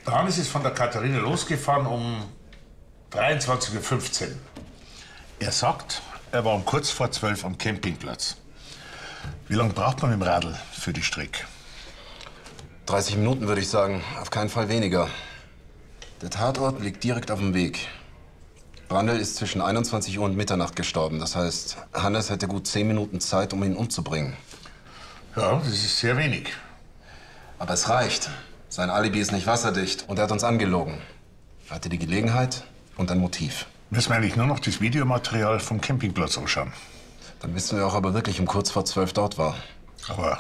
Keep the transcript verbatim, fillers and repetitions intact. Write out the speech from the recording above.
Der Hannes ist von der Katharina losgefahren um dreiundzwanzig Uhr fünfzehn. Er sagt, er war um kurz vor zwölf am Campingplatz. Wie lange braucht man mit dem Radl für die Strecke? dreißig Minuten würde ich sagen, auf keinen Fall weniger. Der Tatort liegt direkt auf dem Weg. Brandl ist zwischen einundzwanzig Uhr und Mitternacht gestorben. Das heißt, Hannes hätte gut zehn Minuten Zeit, um ihn umzubringen. Ja, das ist sehr wenig. Aber es reicht. Sein Alibi ist nicht wasserdicht und er hat uns angelogen. Er hatte die Gelegenheit und ein Motiv. Müssen wir eigentlich nur noch das Videomaterial vom Campingplatz anschauen. Dann wissen wir auch, ob er wirklich um kurz vor zwölf dort war. Aber